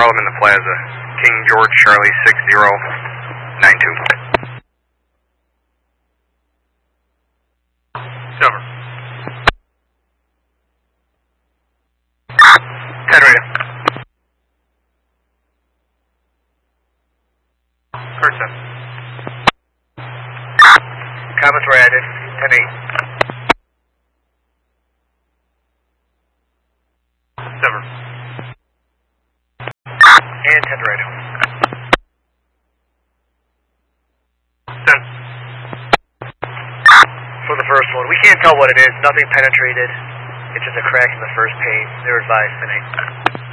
them in the plaza. King George Charlie 6092. Silver. 10 radio. Cursa. Comments were added. 10-8. Silver. And 10 radio. 10. For the first one, we can't tell what it is. Nothing penetrated. It's just a crack in the first pane. They're advised 10-8.